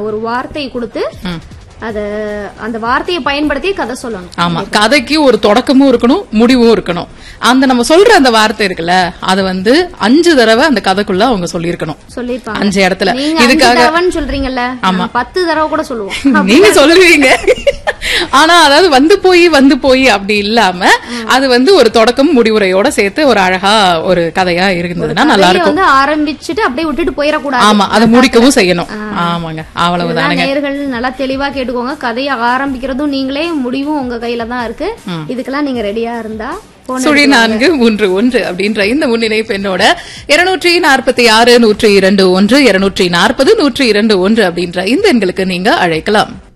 ஒரு வார்த்தை கொடுத்து அத அந்த வார்த்தையை பயன்படுத்தி கதை சொல்லணும். ஆமா, கதைக்கு ஒரு தொடக்கமும் இருக்கணும், முடிவும் இருக்கணும். அந்த நம்ம சொல்ற அந்த வார்த்தை இருக்குல்ல, அது 5 தடவை அந்த கதைக்குள்ள அவங்க சொல்லிருக்கணும். சொல்லிருப்பாங்க 5 இடத்துல. இதுக்காக சொல்றீங்கல்ல, 10 தடவை கூட சொல்லுவோம். நீங்க சொல்லுவீங்க. ஆனா அதாவது வந்து போய் அப்படி இல்லாம அது ஒரு தொடக்கம் முடிவுரையோட சேர்த்து ஒரு அழகா ஒரு கதையா இருந்ததுன்னா நல்லா இருக்கும். ஆரம்பிச்சுட்டு அப்படியே விட்டுட்டு போயிடக்கூடாது. ஆமா, அதை முடிக்கவும் செய்யணும். ஆமாங்க, அவ்வளவுதான். நேயர்கள் நல்லா தெளிவா கேட்டுக்கோங்க. கதையை ஆரம்பிக்கிறதும் நீங்களே, முடிவும் உங்க கையில தான் இருக்கு. இதுக்கெல்லாம் நீங்க ரெடியா இருந்தா 0431 அப்படின்ற இந்த முன்னிணைப்பு என்னோட 246 102 1 240 102 1 அப்படின்ற இந்த எண்களுக்கு நீங்க அழைக்கலாம்.